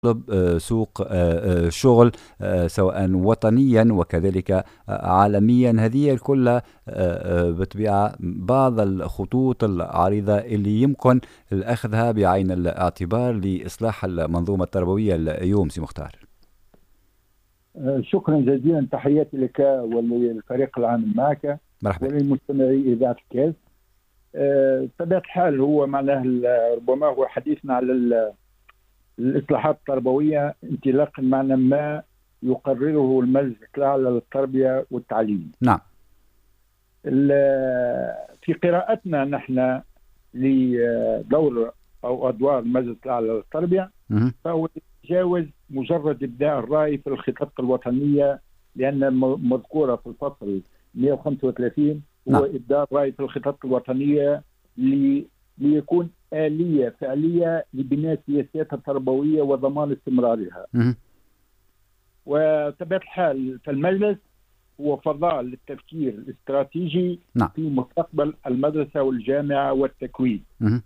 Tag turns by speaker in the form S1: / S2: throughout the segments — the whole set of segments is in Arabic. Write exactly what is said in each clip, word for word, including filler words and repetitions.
S1: آه، سوق آه، آه، شغل آه، سواء وطنيا وكذلك آه، عالميا. هذه كلها آه، آه، بطبيعة بعض الخطوط العريضة اللي يمكن أخذها بعين الاعتبار لإصلاح المنظومة التربوية اليوم. سي مختار،
S2: آه، شكرا جزيلا، تحياتي لك وللفريق العامل معك
S1: مرحبا.
S2: وللمستمعي إذاعة الكاس. آه، بطبيعة الحال هو معناه ال- ربما هو حديثنا على ال- الإصلاحات التربوية انطلاقا معنا ما يقرره المجلس الأعلى للتربية والتعليم.
S1: نعم.
S2: ال- في قراءتنا نحن لدور أو أدوار المجلس الأعلى للتربية،
S1: مهم.
S2: فهو يتجاوز مجرد إبداء الرأي في الخطط الوطنية، لأن م- مذكورة في الفصل مئة وخمسة وثلاثين
S1: نعم.
S2: هو إبداء الرأي في الخطط الوطنية لي ليكون آلية فعلية لبناء سياسات التربوية وضمان استمرارها.
S1: مهم.
S2: وطبيعة الحال فالمجلس هو فضاء للتفكير الاستراتيجي
S1: نعم.
S2: في مستقبل المدرسة والجامعة والتكوين.
S1: مهم.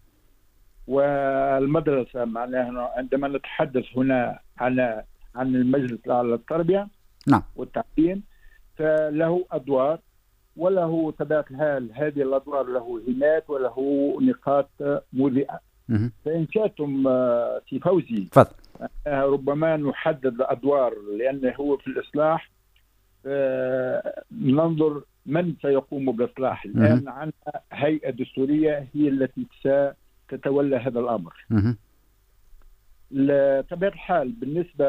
S2: والمدرسة معناها عندما نتحدث هنا عن عن المجلس الأعلى للتربية
S1: نعم.
S2: والتعليم، فله أدوار وله طبيعة الحال هذه الأدوار له هنات وله نقاط مذيعة.
S1: مهم.
S2: فإن شئتم آه، في فوزي
S1: تفضل.
S2: آه، ربما نحدد الأدوار، لأنه هو في الإصلاح آه، ننظر من سيقوم بالإصلاح. الآن عندنا هيئة دستورية هي التي ستتولى هذا الأمر.
S1: مهم.
S2: بطبيعة الحال بالنسبة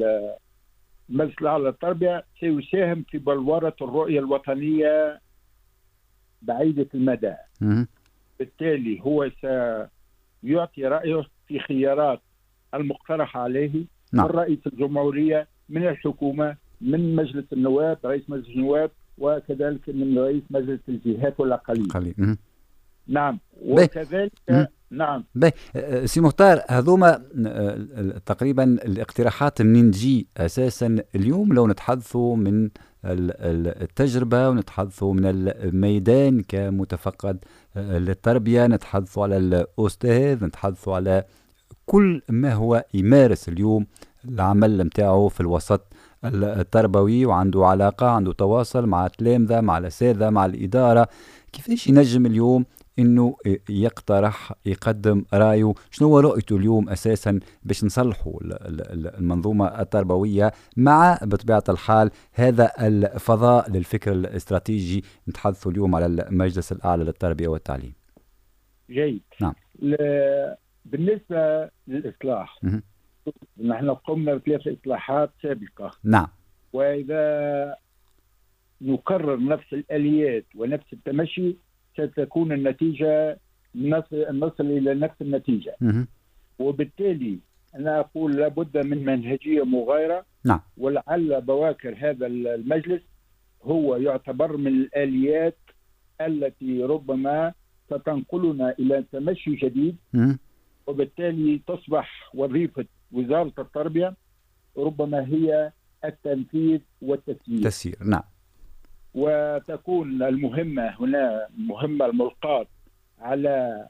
S2: للمجلس الأعلى للتربية سيساهم في بلورة الرؤية الوطنية بعيدة المدى.
S1: مهم.
S2: بالتالي هو سيعطي رأيه في خيارات المقترحة عليه
S1: نعم.
S2: من رئيس الجمهورية، من الحكومة، من مجلس النواب، رئيس مجلس النواب، وكذلك من رئيس مجلس الجهات والأقاليم.
S1: قليل. مهم.
S2: نعم.
S1: بي.
S2: وكذلك
S1: مهم.
S2: نعم.
S1: باهي. أه، سي مختار، هذوما أه، تقريبا الاقتراحات منين تجي اساسا اليوم لو نتحدثوا من ال- ال- التجربه ونتحدثوا من الميدان كمتفقد أه، للتربيه، نتحدثوا على الاستاذ، نتحدثوا على كل ما هو يمارس اليوم العمل نتاعو في الوسط التربوي، وعنده علاقة، عنده تواصل مع التلامذة، مع الأساتذة، مع الإدارة. كيفاش ينجم اليوم انه يقترح، يقدم رايه؟ شنو هو رؤيته اليوم اساسا باش نصلحوا ال- ال- المنظومة التربوية مع بطبيعة الحال هذا الفضاء للفكر الاستراتيجي؟ نتحدثوا اليوم على المجلس الأعلى للتربية والتعليم.
S2: جيد.
S1: نعم.
S2: ل- بالنسبة للإصلاح،
S1: مهم.
S2: نحن قمنا بثلاث إصلاحات سابقة،
S1: نعم.
S2: وإذا نكرر نفس الآليات ونفس التمشي ستكون النتيجة نصل, نصل إلى نفس النتيجة.
S1: مهم.
S2: وبالتالي أنا أقول لابد من منهجية مغايرة.
S1: نعم.
S2: ولعل بواكر هذا المجلس هو يعتبر من الآليات التي ربما ستنقلنا إلى تمشي جديد.
S1: مهم.
S2: وبالتالي تصبح وظيفة وزارة التربية ربما هي التنفيذ والتسيير.
S1: تسيير. نعم.
S2: وتكون المهمة هنا مهمة الملقاة على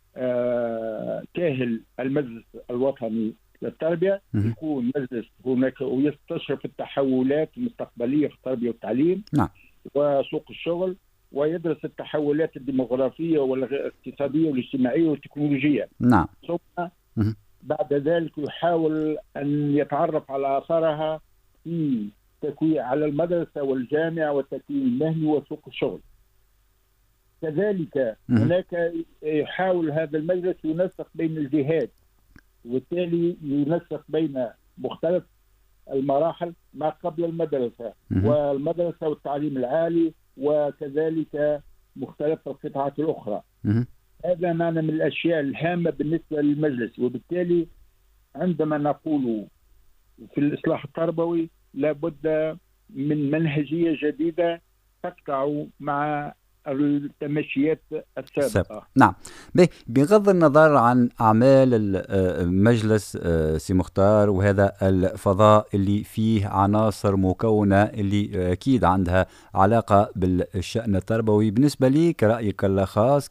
S2: آه، كاهل المجلس الوطني للتربية،
S1: مهم.
S2: يكون مجلس هناك ويستشرف التحولات المستقبلية في التربية والتعليم
S1: نعم.
S2: وسوق الشغل، ويدرس التحولات الديموغرافية والاقتصادية والاجتماعية والتكنولوجية.
S1: نعم.
S2: ثم
S1: مهم.
S2: بعد ذلك يحاول أن يتعرف على آثارها في تكوين على المدرسة والجامعة والتكوين المهني وسوق الشغل. كذلك
S1: مهم.
S2: هناك يحاول هذا المجلس ينسق بين الجهات، وبالتالي ينسق بين مختلف المراحل ما قبل المدرسة
S1: مهم.
S2: والمدرسة والتعليم العالي، وكذلك مختلف القطاعات الأخرى.
S1: مهم.
S2: هذا معنى من الأشياء الهامة بالنسبة للمجلس. وبالتالي عندما نقول في الإصلاح التربوي لابد من منهجية جديدة تقطع مع التمشيات السابقة.
S1: نعم. بغض النظر عن أعمال المجلس سي مختار وهذا الفضاء اللي فيه عناصر مكونة اللي أكيد عندها علاقة بالشأن التربوي، بالنسبة لي كرأيك الخاص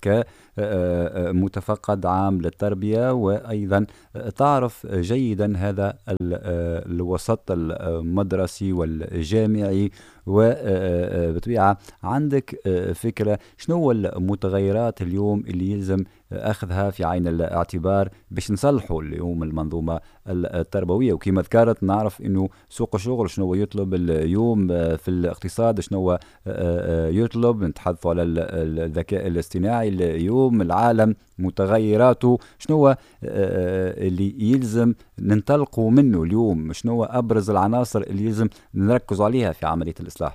S1: كمتفقد عام للتربية وأيضا تعرف جيدا هذا الوسط المدرسي والجامعي، وبطبيعة عندك فكرة شنو المتغيرات اليوم اللي يلزم أخذها في عين الاعتبار باش نصلحوا اليوم المنظومة التربوية؟ وكما ذكرت نعرف أنه سوق الشغل شنو يطلب اليوم، في الاقتصاد شنو يطلب، نتحدثوا على الذكاء الاصطناعي اليوم، العالم متغيراته، شنو اللي يلزم ننطلقوا منه اليوم، شنو أبرز العناصر اللي يلزم نركز عليها في عملية الإصلاح؟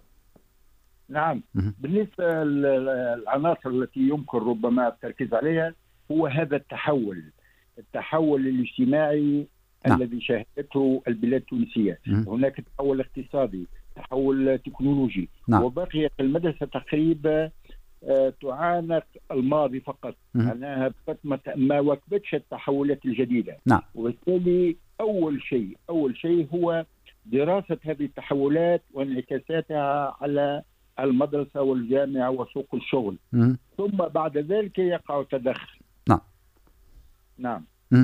S2: نعم، بالنسبة للعناصر التي يمكن ربما التركيز عليها هو هذا التحول التحول الاجتماعي نعم. الذي شهدته البلاد التونسية. هناك تحول اقتصادي، تحول تكنولوجي، نعم. وبقيت المدرسة تقريبا تعانق الماضي فقط، معناها ما واكبتش التحولات الجديدة، نعم. وبالتالي أول شيء أول شيء هو دراسة هذه التحولات وانعكاساتها على المدرسة والجامعة وسوق الشغل، مم. ثم بعد ذلك يقع التدخل.
S1: نعم
S2: نعم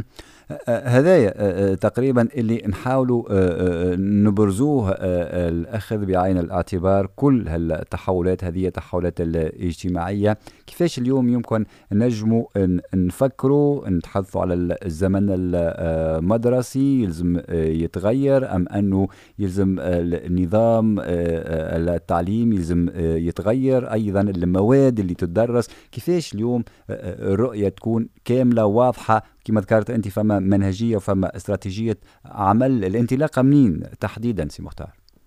S1: هذايا تقريبا اللي نحاولوا نبرزوه، الأخذ بعين الاعتبار كل هالتحولات هذه التحولات الاجتماعية. كيفاش اليوم يمكن نجموا نفكروا نتحدثوا على الزمن المدرسي يلزم يتغير، أم أنه يلزم النظام التعليم يلزم يتغير، أيضا المواد اللي تدرس، كيفاش اليوم الرؤية تكون كاملة واضحة؟ كما ذكرت أنت فما منهجية وفما استراتيجية عمل، الانطلاقة منين تحديدا سي مختار؟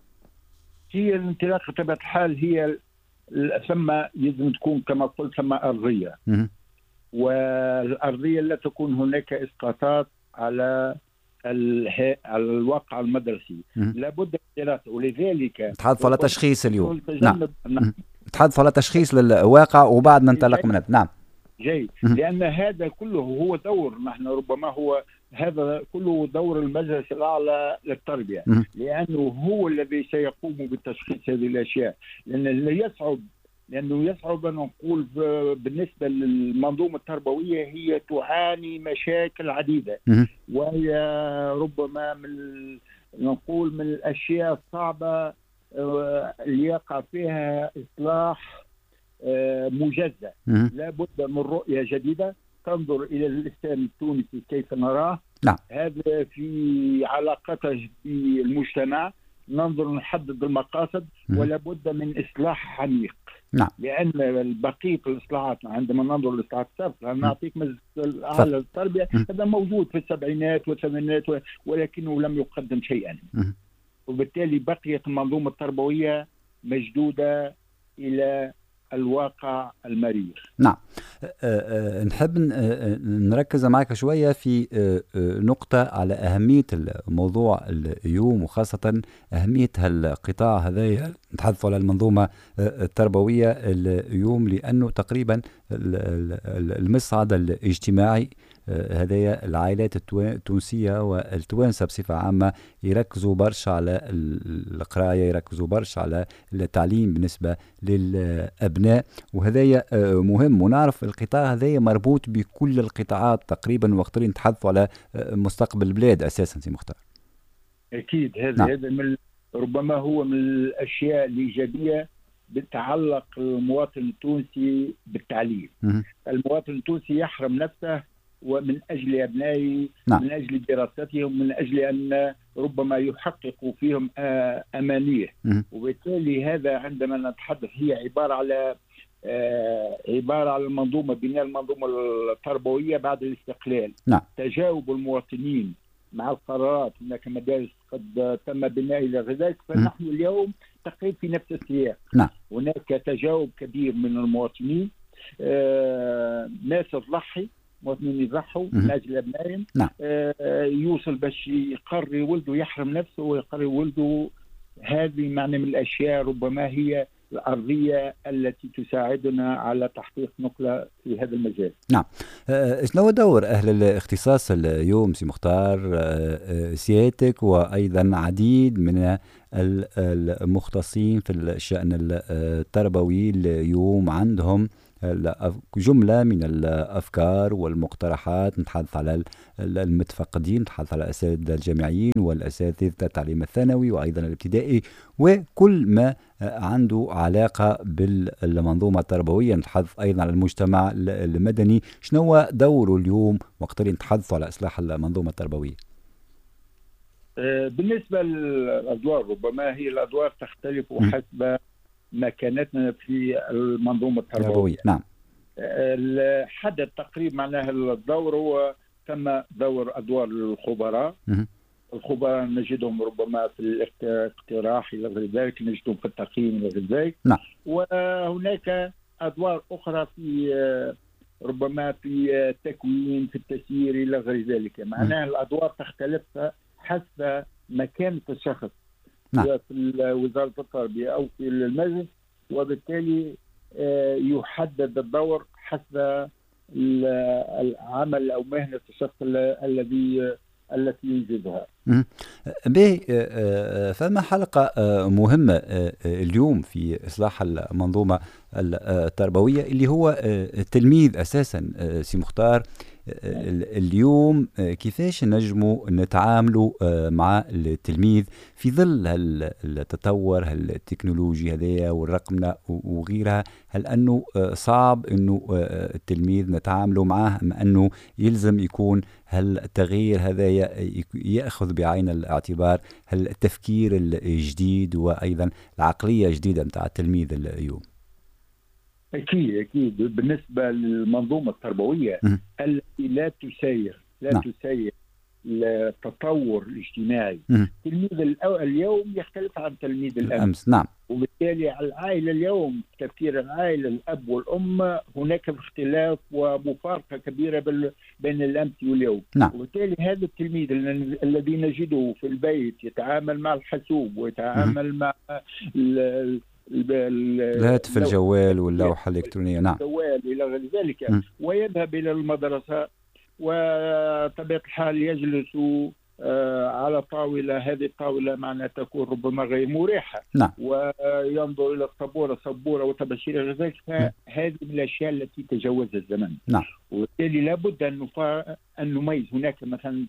S2: هي الانطلاقة بطبيعة الحال هي ثم يجب تكون كما قلت ثم أرضية، والأرضية لا تكون هناك إسقاطات على على الواقع المدرسي، لابد من دراسة. ولذلك
S1: نتحدث على تشخيص اليوم، نعم نتحدث على تشخيص للواقع وبعد ننطلق منه، نعم
S2: جيد، لأن هذا كله هو دور، نحن ربما هو هذا كله دور المجلس الأعلى للتربية، لأنه هو الذي سيقوم بتشخيص هذه الأشياء، لأن يصعب لأنه يصعب أن نقول بالنسبة للمنظومة التربوية هي تعاني مشاكل عديدة، وهي ربما من نقول من الأشياء الصعبة اللي يقع فيها إصلاح مجزأ. لا بد من رؤية جديدة تنظر إلى الإسلام التونسي كيف نراه،
S1: نعم.
S2: هذا في علاقته بالمجتمع، ننظر نحدد المقاصد، ولا بد من إصلاح عميق،
S1: نعم.
S2: لأن بقية الإصلاحات عندما ننظر للإصلاحات السابقة، نعطيك مجلس الأعلى للتربية هذا موجود في السبعينات والثمانينات ولكنه لم يقدم شيئا، وبالتالي بقيت المنظومة التربوية مشدودة إلى الواقع المرير.
S1: نعم. أه أه نحب نركز معك شوية في أه نقطة على أهمية الموضوع اليوم، وخاصة أهمية هالقطاع هذا، نتحدث على المنظومة التربوية اليوم، لأنه تقريبا المصعد الاجتماعي هذايا العائلات التونسية والتوانسة بصفة عامة يركزوا برشا على القراية، يركزوا برشا على التعليم بالنسبة للأبناء، وهذايا مهم. ونعرف القطاع هذايا مربوط بكل القطاعات تقريبا، وقت اللي نتحدثوا على مستقبل البلاد أساسا سي مختار.
S2: أكيد هذا نعم. هذا من ربما هو من الأشياء الإيجابية بتعلق المواطن التونسي بالتعليم. م- المواطن التونسي يحرم نفسه ومن أجل أبنائه، نعم. من أجل دراستهم، من أجل أن ربما يحققوا فيهم أمانيه، وبالتالي هذا عندما نتحدث هي عبارة على عبارة على المنظومة، بناء المنظومة التربوية بعد الاستقلال،
S1: نعم.
S2: تجاوب المواطنين مع القرارات، هناك مدارس قد تم بناء إلى ذلك، فنحن اليوم تقريبا في نفس السياق،
S1: نعم.
S2: هناك تجاوب كبير من المواطنين، آه ناس تضحي، مواطنين يضحوا من اجل ابنائهم،
S1: نعم.
S2: آه يوصل باش يقري ولده يحرم نفسه ويقري ولده. هذه معنى من الاشياء ربما هي الأرضية التي تساعدنا على تحقيق نقلة في هذا المجال.
S1: نعم. شنو دور أهل الاختصاص اليوم سي مختار سيادتك وأيضا عديد من المختصين في الشأن التربوي اليوم عندهم جملة من الأفكار والمقترحات، نتحدث على المتفقدين، نتحدث على الأساتذة الجامعيين والأساتذة التعليم الثانوي وأيضا الابتدائي وكل ما عنده علاقة بالمنظومة التربوية، نتحدث أيضا على المجتمع المدني. شنو دوره اليوم وقت اللي نتحدثوا على إصلاح المنظومة التربوية؟
S2: بالنسبة للأدوار ربما هي الأدوار تختلف حسب مكانتنا في المنظومة التربوية.
S1: نعم.
S2: الحدث تقريبا معناها الدور هو ثم دور أدوار الخبراء. م- الخبراء نجدهم ربما في الاقتراح إلى غير ذلك، نجدهم في التقييم إلى غير ذلك.
S1: نعم.
S2: وهناك أدوار أخرى في ربما في التكوين، في التسيير إلى غير ذلك. معناها الأدوار تختلف حسب مكانة الشخص. نعم. في وزارة التربية أو في المجلس، وبالتالي يحدد الدور حسب العمل أو مهنة الشخص الذي التي يوجدها.
S1: به فما حلقة مهمة اليوم في إصلاح المنظومة التربوية اللي هو التلميذ أساسا. سي مختار، اليوم كيفاش نجموا نتعاملوا مع التلميذ في ظل التطور التكنولوجي هذايا والرقمنة وغيرها؟ هل أنه صعب أنه التلميذ نتعاملوا معه، أم أنه يلزم يكون هل التغيير هذايا يأخذ بعين الاعتبار هل التفكير الجديد وأيضا العقلية الجديدة متاع التلميذ اليوم؟
S2: أكيد أكيد. بالنسبة للمنظومة التربوية م- التي لا تسير لا نعم. تسير التطور الاجتماعي. تلميذ اليوم يختلف عن تلميذ الأمس. الأمس.
S1: نعم.
S2: وبالتالي العائلة اليوم، تفكير العائلة الأب والأم، هناك اختلاف ومفارقة كبيرة بين الأمس واليوم.
S1: نعم.
S2: وبالتالي هذا التلميذ الذي نجده في البيت يتعامل مع الحاسوب ويتعامل م- مع
S1: الهاتف الجوال واللوحة الإلكترونية. نعم.
S2: الجوال إلى غير ذلك م. ويذهب إلى المدرسة وطبيعة الحال يجلس على طاولة، هذه الطاولة معناها تكون ربما غير مريحة.
S1: نعم.
S2: وينظر إلى السبورة سبورة وتباشير غير ذلك. فهذه من الأشياء التي تجاوز الزمن.
S1: نعم.
S2: وبالتالي لابد أن نفا... أن نميز. هناك مثلا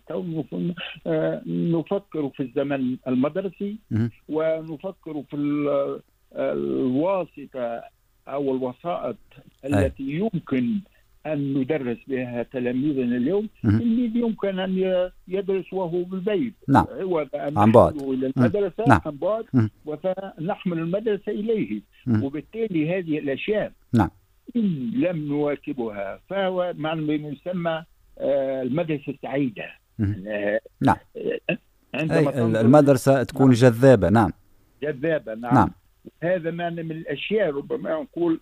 S2: نفكر في الزمن المدرسي م. ونفكر في ال... الواسطة أو الوسائط التي أي. يمكن أن ندرس بها تلاميذنا اليوم. التلميذ يمكن أن يدرس وهو بالبيت.
S1: نعم.
S2: عن بعد. إلى المدرسة نعم. عن بعد ونحمل المدرسة إليه. م. وبالتالي هذه الأشياء
S1: نعم.
S2: إن لم نواكبها فهو معنى يسمى المدرسة السعيدة.
S1: نعم. المدرسة تكون نعم. جذابة. نعم.
S2: جذابة. نعم.
S1: نعم.
S2: هذا معنى من الأشياء ربما نقول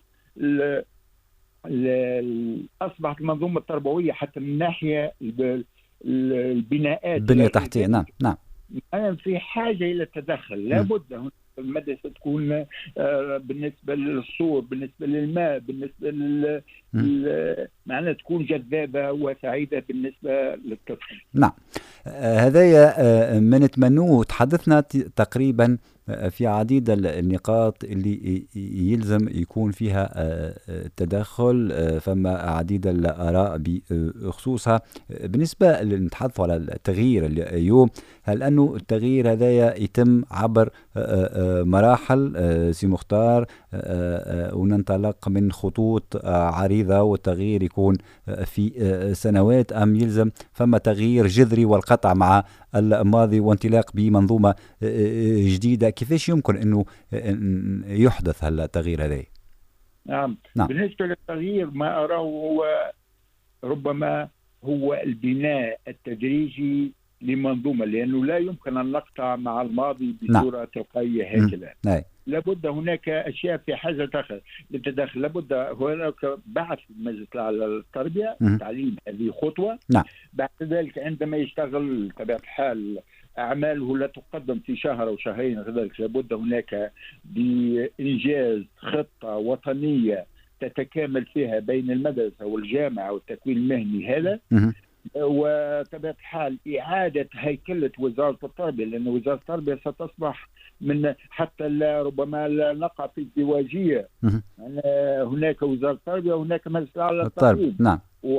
S2: أصبحت المنظومة التربوية حتى من ناحية البناءات
S1: البنية التحتية. نعم. نعم.
S2: في حاجة إلى التدخل. لابد المدرسة تكون بالنسبة للصور، بالنسبة للماء، بالنسبة لل معناها تكون جذابة وسعيدة بالنسبة للطفل.
S1: نعم. هذايا ما نتمنوه. تحدثنا تقريبا في عديد النقاط اللي يلزم يكون فيها تدخل، فما عديد الآراء بخصوصها. بالنسبة نتحدث على التغيير اليوم، هل أنه التغيير هذا يتم عبر مراحل سي مختار وننطلق من خطوط عريضة والتغيير يكون في سنوات، أم يلزم فما تغيير جذري والقطع مع الماضي وانطلاق بمنظومة جديدة؟ كيفاش يمكن أنه يحدث هالتغيير هذا؟
S2: نعم. نعم. بالنسبة للتغيير ما أراه هو ربما هو البناء التدريجي لمنظومة، لأنه لا يمكن أن نقطع مع الماضي بصورة نعم. تلقائية هكذا.
S1: نعم.
S2: لابد هناك أشياء في حاجة للتدخل. لابد هناك بعث مجلس على التربية التعليم، هذه خطوة.
S1: نعم.
S2: بعد ذلك عندما يشتغل طبيعة الحال أعماله لا تقدم في شهر أو شهرين، كذلك لابد هناك بإنجاز خطة وطنية تتكامل فيها بين المدرسة والجامعة والتكوين المهني هذا. وطبيعة الحال إعادة هيكلة وزارة التربية، لأن وزارة التربية ستصبح من حتى ربما لا نقع في ازدواجية. يعني هناك وزارة التربية وهناك مجلس الأعلى للتعليم.
S1: نعم.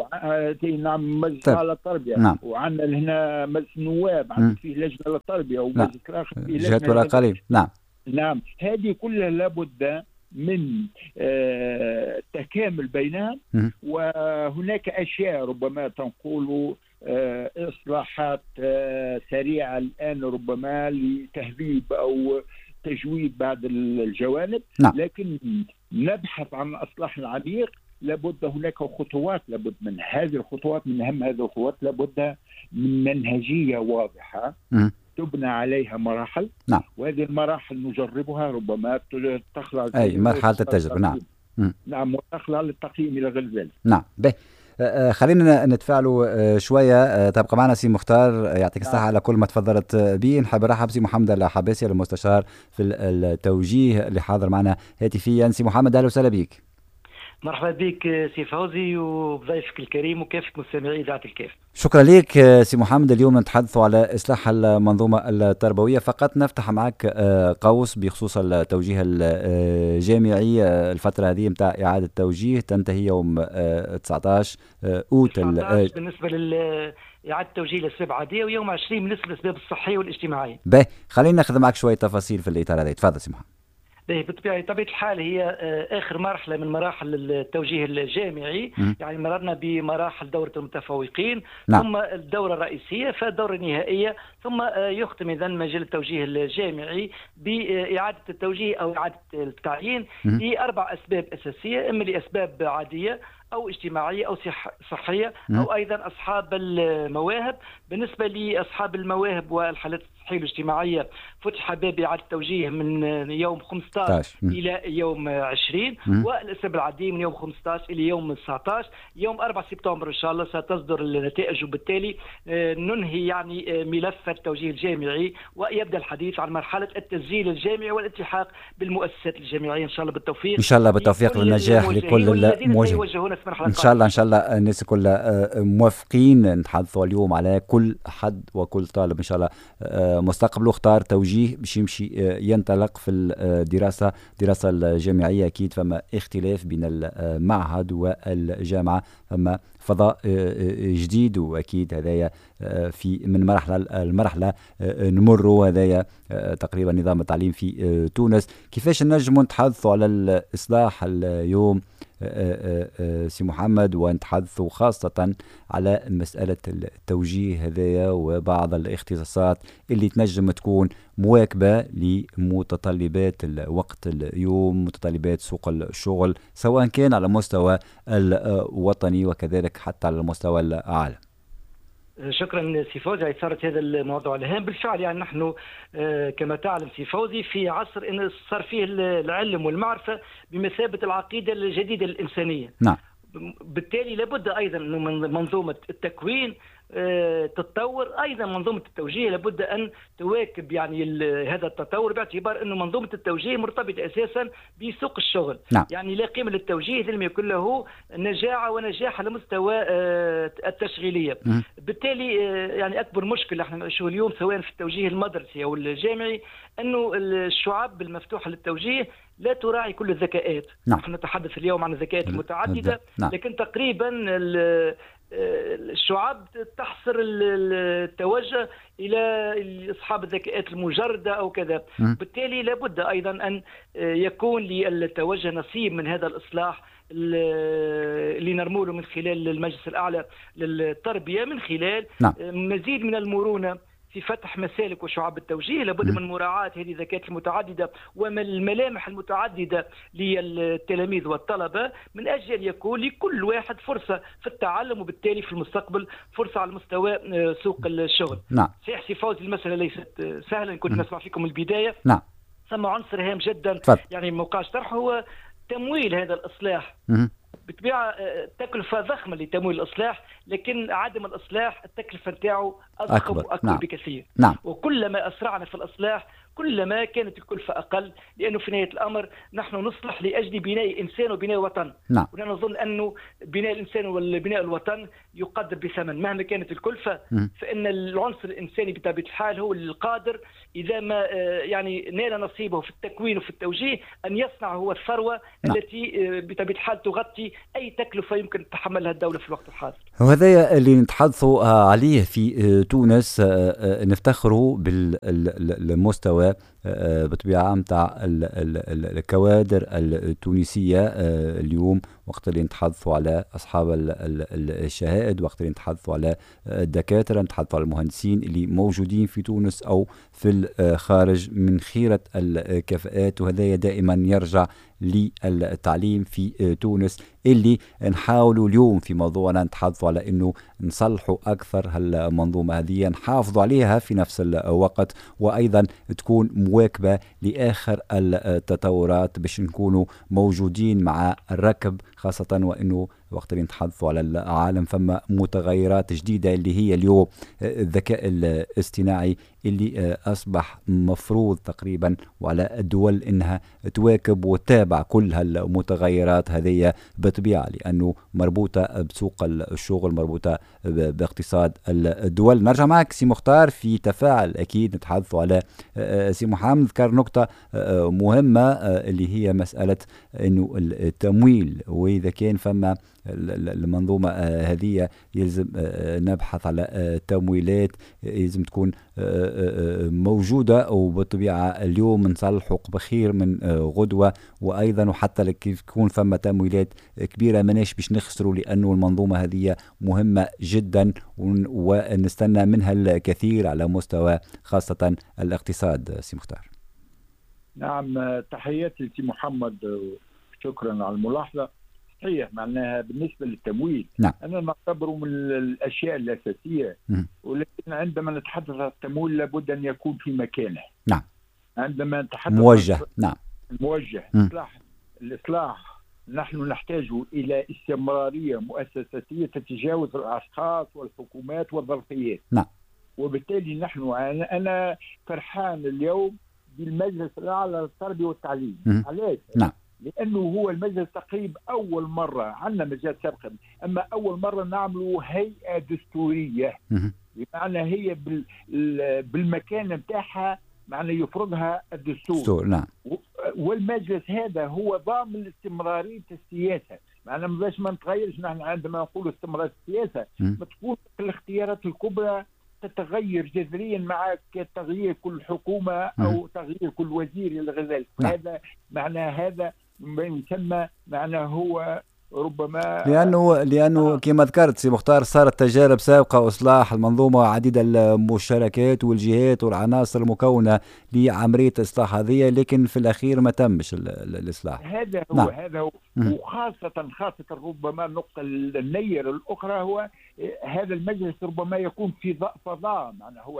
S2: نعم مجلس الأعلى للتربية.
S1: نعم.
S2: وعندنا هنا مجلس النواب، عندنا فيه لجنة للتربية ومجلس الآخر فيه
S1: لجنة والأقاليم. نعم.
S2: نعم، هذه كلها لابد من آه تكامل بينها. وهناك أشياء ربما تنقول آه إصلاحات آه سريعة الآن ربما لتهذيب أو تجويد بعض الجوانب.
S1: نعم.
S2: لكن نبحث عن الإصلاح العميق لابد هناك خطوات، لابد من هذه الخطوات، من أهم هذه الخطوات لابد من منهجية واضحة م. تبنى عليها مراحل.
S1: نعم.
S2: وهذه المراحل نجربها ربما تخلع
S1: أي مرحلة التجربة. نعم.
S2: نعم، وتخلع للتقييم إلى غير ذلك.
S1: نعم. به خلينا نتفاعلوا شوية. تبقى معنا سي مختار، يعطيك الصحة على كل ما تفضلت به. نحب نرحب سي محمد الحباسي المستشار في التوجيه اللي حاضر معنا هاتفيا. سي محمد أهلا وسهلا بك.
S3: مرحبا بك سي فوزي وبضيفك الكريم وكافة مستمعي إذاعة الكاف.
S1: شكرا لك سي محمد. اليوم نتحدث على إصلاح المنظومة التربوية. فقط نفتح معك قوس بخصوص التوجيه الجامعي. الفترة هذه متاع إعادة التوجيه تنتهي يوم تسعة عشر أوت
S3: بالنسبة لل إعادة التوجيه للأسباب العادية، ويوم عشرين بالنسبة للأسباب الصحية والاجتماعية.
S1: باهي، خلينا ناخذ معك شوية تفاصيل في الإطار هذا. تفضل سي محمد.
S3: بطبيعة الحال هي آخر مرحلة من مراحل التوجيه الجامعي. م. يعني مررنا بمراحل دورة المتفوقين. نعم. ثم الدورة الرئيسية، فالدورة النهائية، ثم يختم إذن مجال التوجيه الجامعي بإعادة التوجيه أو إعادة التعيين لأربع أسباب أساسية، إما لأسباب عادية أو اجتماعية أو صحية أو أيضا أصحاب المواهب. بالنسبة لأصحاب المواهب والحالات الصحية والاجتماعية فتح باب إعادة التوجيه من يوم خمسة عشر إلى يوم عشرين، والأسباب العادية من يوم خمسة عشر إلى يوم تسعة عشر. يوم أربعة سبتمبر إن شاء الله ستصدر النتائج، وبالتالي ننهي يعني ملف التوجيه الجامعي ويبدأ الحديث عن مرحلة التسجيل الجامعي والالتحاق بالمؤسسات الجامعية إن شاء الله بالتوفيق.
S1: إن شاء الله بالتوفيق والنجاح لكل الموجهين. ان شاء الله ان شاء الله الناس كلها موافقين. نتحدثوا اليوم على كل حد وكل طالب ان شاء الله مستقبله اختار توجيه باش يمشي ينطلق في الدراسه دراسه الجامعيه. اكيد فما اختلاف بين المعهد والجامعه، فما فضاء جديد، واكيد هذايا في من مرحله المرحله نمر. هذايا تقريبا نظام التعليم في تونس. كيفاش نجموا نتحدثوا على الاصلاح اليوم سي محمد ونتحدثوا خاصة على مسألة التوجيه هذايا وبعض الاختصاصات اللي تنجم تكون مواكبة لمتطلبات الوقت اليوم، متطلبات سوق الشغل، سواء كان على المستوى الوطني وكذلك حتى على المستوى العالمي؟
S3: شكرا سي فوزي على إثارة هذا الموضوع الهام. بالفعل يعني نحن كما تعلم سي فوزي في عصر إن صار فيه العلم والمعرفة بمثابة العقيدة الجديدة الإنسانية.
S1: نعم.
S3: بالتالي لابد أيضا أنه من منظومة التكوين تتطور، أيضا منظومة التوجيه لابد أن تواكب يعني هذا التطور، باعتبار أنه منظومة التوجيه مرتبطة أساسا بسوق الشغل.
S1: نعم.
S3: يعني لا قيمة للتوجيه لم يكن له نجاعة ونجاح على مستوى التشغيلية. م. بالتالي يعني أكبر مشكلة احنا نعيشه اليوم سواء في التوجيه المدرسي أو الجامعي أنه الشعب المفتوحة للتوجيه لا تراعي كل الذكاءات.
S1: نعم.
S3: نحن نتحدث اليوم عن الذكاءات المتعددة.
S1: نعم.
S3: لكن تقريبا الشعب تحصر التوجه إلى أصحاب الذكاءات المجردة أو كذا. م. بالتالي لابد أيضا أن يكون للتوجه نصيب من هذا الإصلاح اللي نرموله من خلال المجلس الأعلى للتربية، من خلال
S1: نعم.
S3: مزيد من المرونة في فتح مسالك وشعب التوجيه. لابد من مراعاة هذه الذكاءات المتعددة والملامح المتعددة للتلاميذ والطلبة، من أجل أن يكون لكل واحد فرصة في التعلم، وبالتالي في المستقبل فرصة على مستوى سوق الشغل.
S1: نعم.
S3: صحيح سي فوزي المسألة ليست سهلة، كنت نسمع فيكم البداية.
S1: نعم.
S3: ثم عنصر هام جدا
S1: فضل.
S3: يعني موقعش طرحه هو تمويل هذا الإصلاح.
S1: م-
S3: بالطبيعة تكلفة ضخمة لتمويل الإصلاح، لكن عدم الإصلاح التكلفة نتاعو أضخم أكبر. وأكبر نعم. بكثير
S1: نعم.
S3: وكلما أسرعنا في الإصلاح كلما كانت الكلفة أقل، لأنه في نهاية الأمر نحن نصلح لأجل بناء إنسان وبناء وطن.
S1: نعم.
S3: ونحن نظن أنه بناء الإنسان والبناء الوطن يقدر بثمن مهما كانت الكلفة. م. فإن العنصر الإنساني بطبيعة الحال هو القادر إذا ما يعني نال نصيبه في التكوين وفي التوجيه أن يصنع هو الثروة. نعم. التي بطبيعة الحال تغطي أي تكلفة يمكن تتحملها الدولة في الوقت الحاضر.
S1: وهذا اللي نتحدثوا عليه في تونس، نفتخروا بالمستوى بطبيعة متاع الكوادر التونسية اليوم، وقت اللي نتحدثوا على أصحاب الشهائد، وقت اللي نتحدثوا على الدكاترة، نتحدثوا على المهندسين اللي موجودين في تونس أو في الخارج من خيرة الكفاءات. وهذا دائما يرجع للتعليم في تونس، اللي نحاولوا اليوم في موضوعنا نتحدثوا على أنه نصلحوا أكثر هالمنظومة هذه، نحافظوا عليها في نفس الوقت، وأيضا تكون مواكبة لآخر التطورات باش نكونوا موجودين مع الركب، خاصة وأنه وقت اللي نتحدثوا على العالم فما متغيرات جديدة اللي هي اليوم الذكاء الاصطناعي، اللي أصبح مفروض تقريبا وعلى الدول إنها تواكب وتتابع كل هالمتغيرات هذه بطبيعة، لأنه مربوطة بسوق الشغل، مربوطة باقتصاد الدول. نرجع معك سي مختار في تفاعل أكيد، نتحدثوا على سي محمد ذكر نقطة مهمة اللي هي مسألة إنه التمويل، وإذا كان فما المنظومة هذه يلزم نبحث على تمويلات يلزم تكون موجودة، وبالطبيعة اليوم نصلحوا بخير من غدوة، وأيضا وحتى كيف تكون فما تمويلات كبيرة مناش باش نخسروا، لأنه المنظومة هذه مهمة جدا ونستنى منها الكثير على مستوى خاصة الاقتصاد. سي مختار.
S2: نعم، تحياتي لسي محمد، شكرا على الملاحظة. صحيح، معناها بالنسبة للتمويل
S1: نعم.
S2: أنا نعتبره من الأشياء الأساسية، م. ولكن عندما نتحدث عن التمويل لابد أن يكون في مكانه.
S1: نعم.
S2: عندما نتحدث
S1: موجه. نعم.
S2: موجه. إصلاح الإصلاح نحن نحتاج إلى استمرارية مؤسساتية تتجاوز الأشخاص والحكومات والظرفيات.
S1: نعم.
S2: وبالتالي نحن أنا فرحان اليوم بالمجلس الأعلى للتربية والتعليم. علاش؟
S1: نعم.
S2: لأنه هو المجلس تقريبا أول مرة، عندنا مجال سابقا، أما أول مرة نعملوا هيئة دستورية، بمعنى هي بالمكان متاعها، معنى يفرضها الدستور.
S1: نعم.
S2: والمجلس هذا هو ضامن استمرارية السياسة، معنى باش ما نتغيرش. نحن عندما نقول استمرار السياسة ما تكون الاختيارات الكبرى تتغير جذريا مع تغيير كل حكومة أو تغيير كل وزير إلى غير ذلك. هذا معنى هذا ما يسمى معنى هو ربما
S1: لأنه لأنه آه. كما ذكرت سي مختار صارت تجارب سابقة إصلاح المنظومة، عديد المشاركات والجهات والعناصر المكونة لعملية إصلاح هذه، لكن في الأخير ما تمش الإصلاح.
S2: هذا هو نعم. هذا هو م- وخاصة خاصة ربما النقطة النيرة الأخرى هو هذا المجلس ربما يكون في فضاء، معنى هو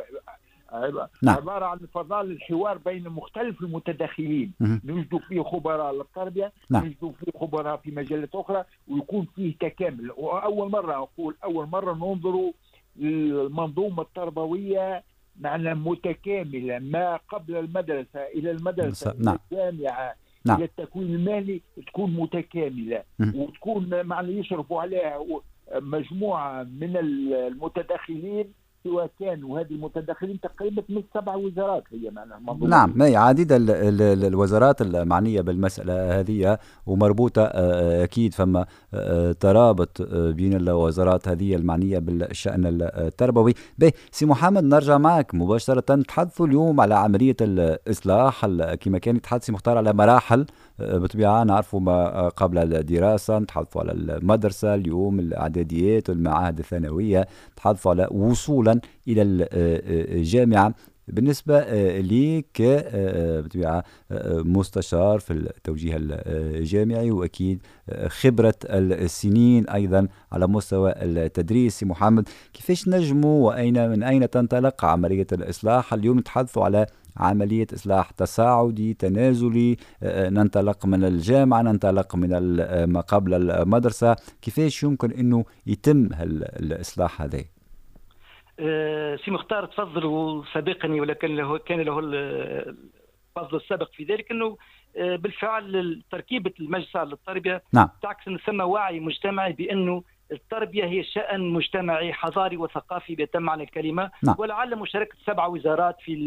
S1: نعم.
S2: عبارة عن فضاء للحوار بين مختلف المتداخلين، نجد فيه خبراء للتربية،
S1: نعم.
S2: نجد فيه خبراء في مجالات أخرى، ويكون فيه تكامل. وأول مرة أقول أول مرة ننظر للمنظومة التربوية معنى متكاملة، ما قبل المدرسة إلى المدرسة
S1: نعم.
S2: إلى الجامعة
S1: نعم.
S2: إلى التكوين المهني تكون متكاملة، وتكون معنى يشرفوا عليها مجموعة من المتداخلين، سواء كانوا هذه المتداخلين تقريبا من سبع وزارات هي معناها منظومة.
S1: نعم، هي عديدة الوزارات المعنية بالمسألة هذه ومربوطة أكيد، فما ترابط بين الوزارات هذه المعنية بالشأن التربوي. به سي محمد نرجع معك مباشرة، نتحدثوا اليوم على عملية الإصلاح كما كان يتحدث سي مختار على مراحل بطبيعة، نعرفوا ما قبل الدراسة، نتحدثوا على المدرسة اليوم، الإعداديات والمعاهد الثانوية، نتحدثوا على وصولا إلى الجامعة. بالنسبة لي كبطبيعة مستشار في التوجيه الجامعي وأكيد خبرة السنين أيضا على مستوى التدريس، محمد كيفاش نجموا وأين من أين تنطلق عملية الإصلاح؟ اليوم نتحدثوا على عملية إصلاح تصاعدي تنازلي، ننطلق من الجامعة، ننطلق من ما قبل المدرسة، كيفاش يمكن أنه يتم الإصلاح هذا؟
S3: سي مختار تفضل سابقني، ولكن له كان له الفضل السابق في ذلك، انه بالفعل تركيبه المجلس على التربيه
S1: نعم.
S3: تعكس ان ثم وعي مجتمعي بانه التربيه هي شأن مجتمعي حضاري وثقافي بأتم معنى الكلمه.
S1: نعم.
S3: ولعل مشاركه سبع وزارات في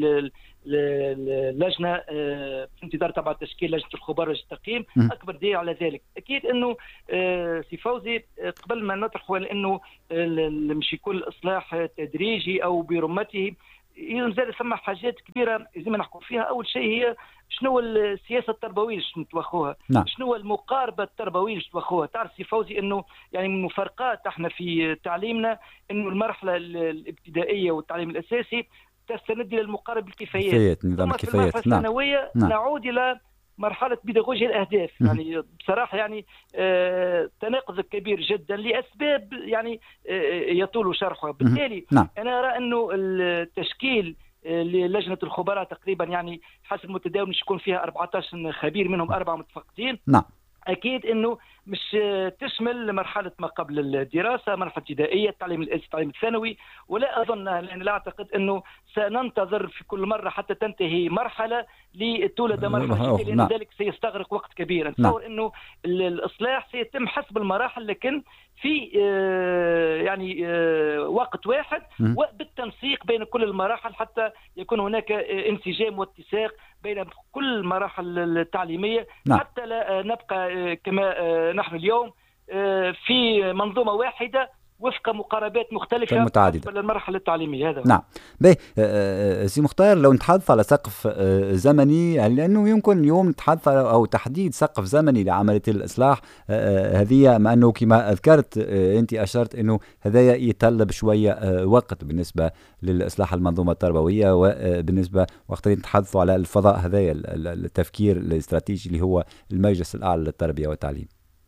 S3: اللجنه في انتظار طبعا تشكيل لجنه الخبراء للتقييم اكبر دليل على ذلك. اكيد انه سي فوزي قبل ما نطرح انه مش يكون الاصلاح تدريجي او برمته، يلزم ثم حاجات كبيره لازم نحكوا فيها. اول شيء هي شنو السياسه التربويه اللي نتوخوها،
S1: نعم.
S3: شنو المقاربه التربويه اللي نتوخوها. تعرف سي فوزي انه يعني من المفارقات احنا في تعليمنا انه المرحله الابتدائيه والتعليم الاساسي تستند الى المقاربه بالكفايات،
S1: نظام الكفايات.
S3: في المرحله الثانويه
S1: نعم.
S3: نعود الى مرحله بيداغوجيا الاهداف. م- يعني بصراحه يعني آه تناقض كبير جدا لاسباب يعني آه يطول شرحها. بالتالي
S1: نعم.
S3: انا ارى انه التشكيل للجنه الخبراء تقريبا يعني حسب متداول مش يكون فيها أربعة عشر خبير منهم اربعه متفقدين.
S1: نعم.
S3: اكيد انه مش تشمل مرحله ما قبل الدراسه، مرحله ابتدائيه، التعليم الاساسي، التعليم الثانوي. ولا اظن لان لا اعتقد انه سننتظر في كل مره حتى تنتهي مرحله لتولد مرحله جديده، لان ذلك سيستغرق وقت كبير. نتصور انه الاصلاح سيتم حسب المراحل، لكن في يعني وقت واحد وبالتنسيق بين كل المراحل حتى يكون هناك انسجام واتساق بين كل المراحل التعليميه. نعم. حتى لا نبقى كما نحن اليوم في منظومه واحده وفق مقاربات مختلفه
S1: متعدده
S3: للمرحله التعليميه. هذا
S1: نعم. باهي سي مختار، لو نتحدث على سقف زمني، لانه يمكن اليوم نتحدث او تحديد سقف زمني لعمليه الاصلاح هذه، مع انه كما ذكرت انت اشرت انه هذا يتطلب شويه وقت بالنسبه للاصلاح المنظومه التربويه، وبالنسبه وقت نتحدثوا على الفضاء هذايا التفكير الاستراتيجي اللي هو المجلس الاعلى للتربيه والتعليم.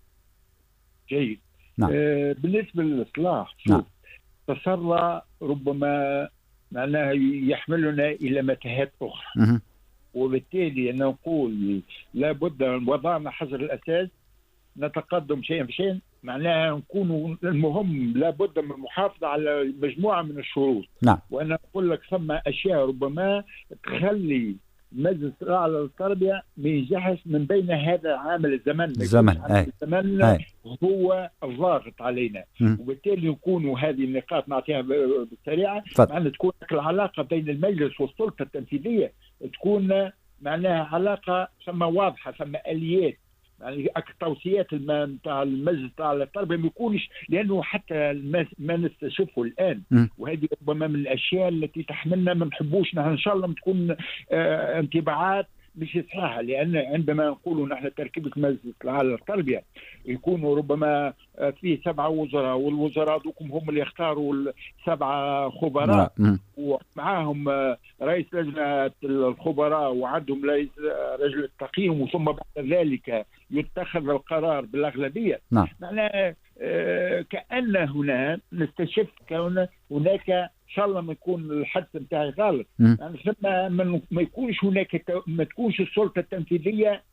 S2: جيد.
S1: نعم.
S2: آه بالنسبه للاصلاح، شوف، نعم. تسرع ربما معناها يحملنا الى متاهات اخرى. م- وبالتالي أنا نقول لابد وضعنا حجر الاساس، نتقدم شيئا فشيئا، معناها نكون المهم لابد من المحافظه على مجموعه من الشروط.
S1: نعم.
S2: وانا اقول لك ثم اشياء ربما تخلي مجلس الاعلى للتربيه ما ينجحش من بين هذا عامل الزمن.
S1: الزمن
S2: الزمن هو الضاغط علينا. م. وبالتالي نكون هذه النقاط نعطيها بالسريعه، معناها تكون العلاقه بين المجلس والسلطه التنفيذيه تكون معناها علاقه ثم واضحه، ثم اليات، يعني التوصيات نتاع المجلس تاع التربيه ما يكونش، لانه حتى ما نستشفه الان م. وهذه ربما من الاشياء التي تحملنا ما نحبوش نحن ان شاء الله تكون آه انطباعات مش صحيحه، لان عندما نقولوا نحن تركيبه مجلس الاعلى للتربيه يكونوا ربما فيه سبعه وزراء، والوزراء دوكم هم اللي يختاروا السبعه خبراء م. ومعاهم رئيس لجنه الخبراء وعندهم رئيس لجنه التقييم، وثم بعد ذلك يتخذ القرار بالاغلبيه.
S1: نعم.
S2: معناه آه كأن هنا نستشف كون هناك ان شاء الله ما يكون الحدس نتاعي غلط، يعني ثم ما يكونش هناك ما تكونش السلطه التنفيذيه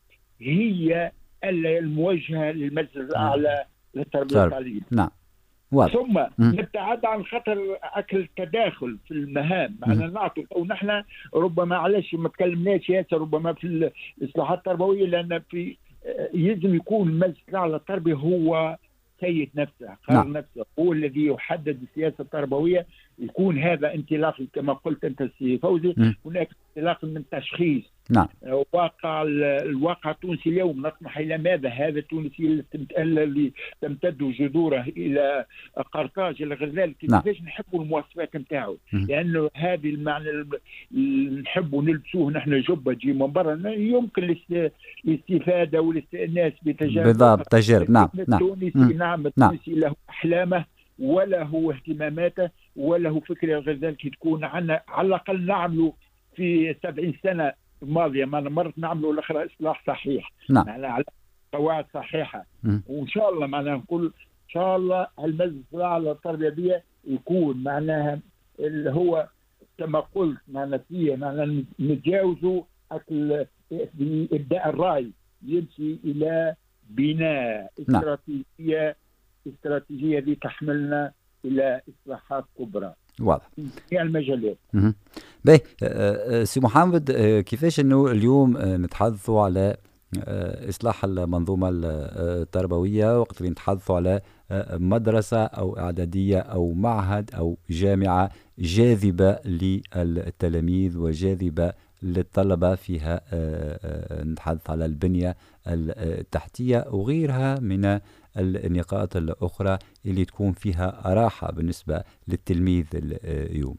S2: هي الموجهه للمجلس الاعلى للتربيه والتعليم.
S1: نعم.
S2: ثم نبتعد عن خطر اكل التداخل في المهام، معنا نعطي ونحن ربما علاش ما تكلمناش ياسر ربما في الاصلاحات التربويه، لان في يجب يكون المجلس الاعلى للتربيه هو سيد نفسه، قرار نعم. نفسه هو الذي يحدد السياسه التربويه. يكون هذا انطلاق كما قلت انت سي فوزي، م. هناك انطلاق من تشخيص
S1: نعم.
S2: واقع الواقع التونسي اليوم، نطمح الى ماذا؟ هذا التونسي الذي تمتد جذوره الى قرطاج الى غير ذلك.
S1: نعم.
S2: كيفاش نحبوا المواصفات نتاعو، لانه هذه المعنى نحبوا نلبسوه نحن جبه تجي من برا، يمكن الاستفاده والاستئناس بتجارب
S1: بالضبط تجارب. نعم.
S2: التونسي نعم, نعم. التونسي له احلامه وله اهتماماته وله فكره غير ذلك، تكون عنا على الاقل نعملوا في سبعين سنه الماضيه ما مرت نعملوا الاخرى اصلاح صحيح.
S1: نعم.
S2: معنا على قواعد صحيحه.
S1: م.
S2: وان شاء الله معنا نقول ان شاء الله المجلس الاعلى للتربيه دي يكون معناها اللي هو كما قلت معنا فيه معنا نتجاوزوا ابداء الراي، يمشي الى بناء استراتيجيه. استراتيجيه دي تحملنا الى اصلاحات كبرى.
S1: واضح.
S2: في المجالات.
S1: باهي سي محمد، كيفاش انه اليوم نتحدثوا على إصلاح المنظومة التربوية وقت اللي نتحدثوا على مدرسة أو إعدادية أو معهد أو جامعة جاذبة للتلاميذ وجاذبة للطلبة، فيها نتحدث على البنية التحتية وغيرها من النقاط الأخرى اللي تكون فيها راحة بالنسبة للتلميذ اليوم؟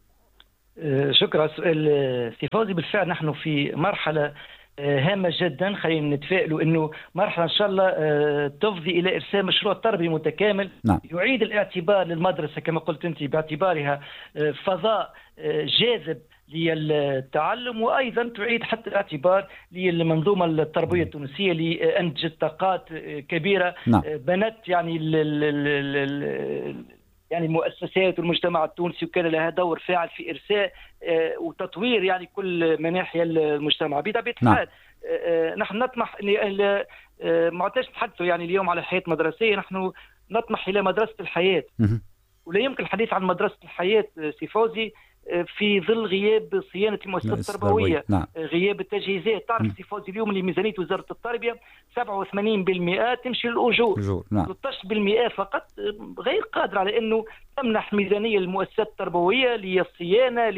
S3: شكرا. سؤال سي فوزي. بالفعل نحن في مرحلة هامة جدا، خلينا نتفائلوا انه مرحلة ان شاء الله تفضي الى ارسام مشروع تربوي متكامل.
S1: نعم.
S3: يعيد الاعتبار للمدرسة كما قلت انت باعتبارها فضاء جاذب للتعلم، وايضا تعيد حتى الاعتبار للمنظومه التربويه التونسيه اللي انتجت طاقات كبيره.
S1: نعم.
S3: بنت يعني ال ال ال يعني المؤسسات والمجتمع التونسي، وكان لها دور فاعل في ارساء وتطوير يعني كل مناحي المجتمع. بطبيعه الحال نحن نطمح، ما عدناش نتحدثوا يعني اليوم على حياه مدرسيه، نحن نطمح الى مدرسه الحياه. ولا يمكن الحديث عن مدرسه الحياه سي فوزي في ظل غياب صيانه المؤسسات التربويه.
S1: نعم.
S3: غياب التجهيزات. تعرف سي فوزي اليوم اللي ميزانيه وزاره التربيه سبعة وثمانين بالمئة تمشي للاجور.
S1: نعم.
S3: ثلاثة عشر بالمئة فقط غير قادره على انه تمنح ميزانيه للمؤسسات التربويه للصيانه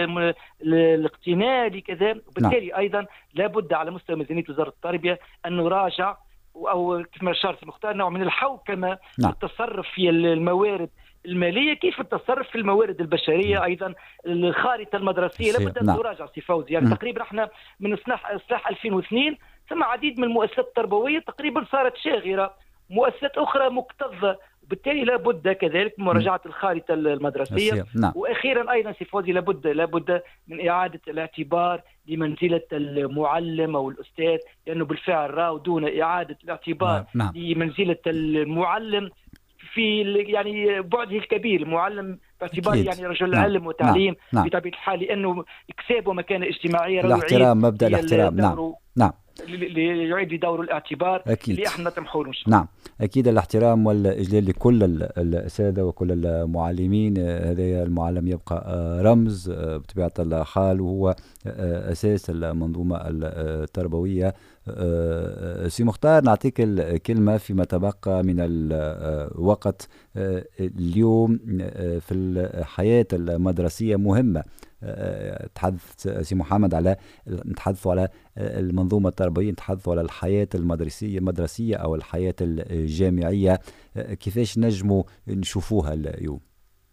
S3: للاقتناء لكذا. وبالتالي نعم. ايضا لابد على مستوى ميزانيه وزاره التربيه ان نراجع او كما اشرت المختار نوع من الحوكمه.
S1: نعم.
S3: التصرف في الموارد الماليه، كيف التصرف في الموارد البشريه. نعم. ايضا الخارطه المدرسيه لابد ان تراجع. نعم. سي فوزي يعني م. تقريبا احنا من اصلاح اصلاح ألفين واثنين ثم عديد من المؤسسات التربويه تقريبا صارت شاغره، مؤسسات اخرى مكتظه، وبالتالي لابد كذلك من مراجعه الخارطه المدرسيه.
S1: نعم.
S3: واخيرا ايضا سي فوزي لابد لابد من اعاده الاعتبار لمنزله المعلم او الاستاذ، لانه بالفعل راهو دون اعاده الاعتبار
S1: نعم.
S3: لمنزله المعلم في يعني بعده الكبير. المعلم باعتبار يعني رجل نعم. علم وتعليم نعم. بطبيعه الحال، لانه اكسابه مكانه اجتماعيه،
S1: الاحترام، مبدا الاحترام. نعم نعم
S3: يعيد لدور الاعتبار
S1: أكيد.
S3: اللي احنا نطمحوا له.
S1: نعم اكيد، الاحترام والاجلال لكل الساده وكل المعلمين. هذا المعلم يبقى رمز بطبيعه الحال، وهو اساس المنظومه التربويه. سي مختار، نعطيك الكلمه فيما تبقى من الوقت. اليوم في الحياه المدرسيه مهمه. تحدث سي محمد على نتحدثوا على المنظومة التربوية، نتحدثوا على الحياة المدرسية المدرسية أو الحياة الجامعية. كيفاش نجموا نشوفوها اليوم؟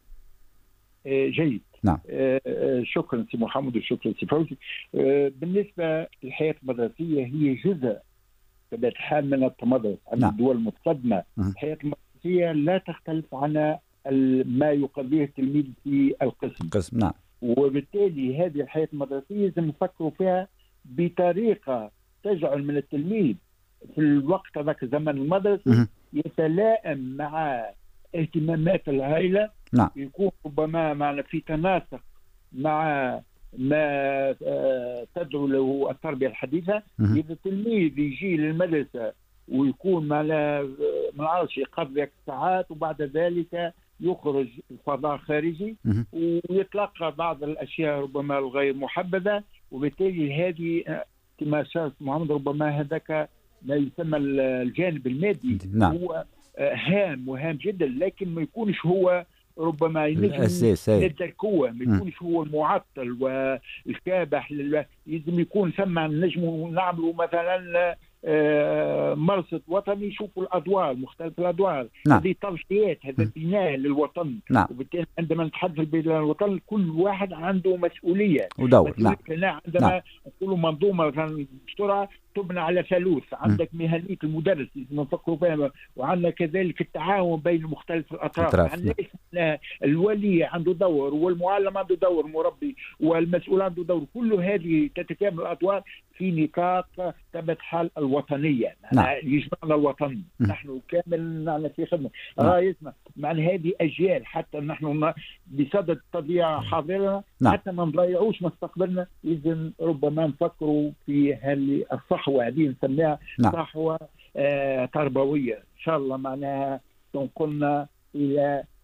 S2: جيد.
S1: نعم.
S2: شكرا سي محمد وشكرا سي فوزي. بالنسبة للحياة المدرسية هي جزء بطبيعة الحال من التمدرس عند نعم. الدول المتقدمة. الحياة المدرسية لا تختلف عن ما يقضيه التلميذ في القسم.
S1: القسم نعم.
S2: وبالتالي هذه الحياة المدرسية لازم نفكروا فيها بطريقة تجعل من التلميذ في الوقت هذاك الزمن المدرسي يتلائم مع اهتمامات العائلة.
S1: نعم.
S2: يكون ربما معنا في تناسق مع ما تدعو له التربية الحديثة. إذا التلميذ يجي للمدرسة ويكون معنا ما نعرفش يقضي ساعات وبعد ذلك يخرج الفضاء خارجي ويتلقى بعض الأشياء ربما الغير محبذة، وبالتالي هذه كما شاف محمد ربما هذاك ما يسمى الجانب المادي.
S1: نعم.
S2: هو هام وهام جدا، لكن ما يكونش هو ربما
S1: الأساس
S2: للتركوة، ما يكونش هو المعطل والكابح. لازم يكون ثم نجم نعملوا مثلا آه مرصد وطني يشوفوا الادوار مختلف الادوار.
S1: نعم.
S2: هذه توصيات، هذا بناء للوطن.
S1: نعم.
S2: وبالتالي عندما نتحدث ببناء الوطن كل واحد عنده مسؤوليه
S1: ودور. نعم.
S2: عندما
S1: نعم.
S2: نقولوا منظومه مثلا بسرعه تبنى على ثالوث، عندك مهنيه المدرس لازم نفكروا فيها، وعندنا كذلك التعاون بين مختلف الاطراف. عندنا الولي عنده دور والمعلم عنده دور، المربي والمسؤول عنده دور. كل هذه تتكامل الادوار في نطاق طبيعة حال الوطنية.
S1: نعم.
S2: يجمعنا الوطن. م. نحن كامل نحن في خدمة. نعم. رايتنا مع هذه أجيال حتى نحن بصدد الطبيعة حاضرنا. نعم. حتى ما نضيعوش مستقبلنا. إذن ربما نفكروا في هذه الصحوة هذه نسميها. نعم. صحوة آه تربوية إن شاء الله معناها تنقلنا إلى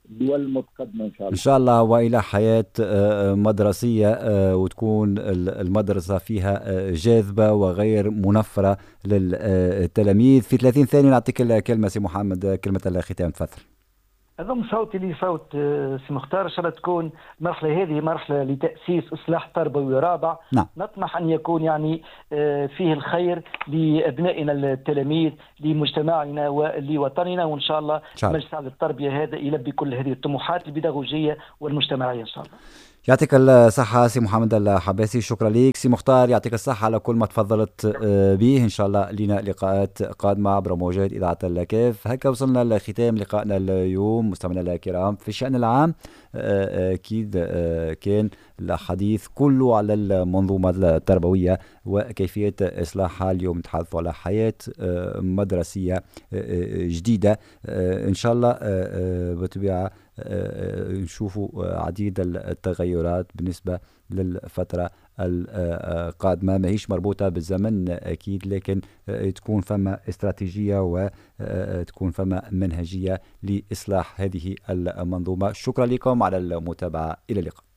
S2: الدول المتقدمة إن شاء الله.
S1: إن شاء الله، وإلى حياة مدرسية وتكون المدرسة فيها جاذبة وغير منفرة للتلاميذ. في ثلاثين ثانية نعطيك الكلمة سي محمد، كلمة الختام، تفضل.
S3: أضم صوتي لصوت سي مختار. إن شاء الله تكون المرحلة هذه مرحلة لتأسيس إصلاح تربوي رابع.
S1: نعم.
S3: نطمح أن يكون يعني فيه الخير لأبنائنا التلاميذ، لمجتمعنا ولوطننا، وإن شاء الله مجلس التربية هذا يلبي كل هذه الطموحات البيداغوجية والمجتمعية إن شاء الله.
S1: يعطيك الصحة سي محمد الحباسي، شكرا لك. سي مختار يعطيك الصحة على كل ما تفضلت به. إن شاء الله لنا لقاءات قادمة عبر موجات إذاعة الكاف. هكا وصلنا لختام لقائنا اليوم مستمعينا الكرام في الشأن العام. أكيد كان الحديث كله على المنظومة التربوية وكيفية إصلاحها. اليوم نتحدث على حياة مدرسية جديدة إن شاء الله بطبيعة نشوفوا عديد التغيرات بالنسبة للفترة القادمة، ماهيش مربوطة بالزمن أكيد، لكن تكون فما استراتيجية وتكون فما منهجية لإصلاح هذه المنظومة. شكرا لكم على المتابعة، إلى اللقاء.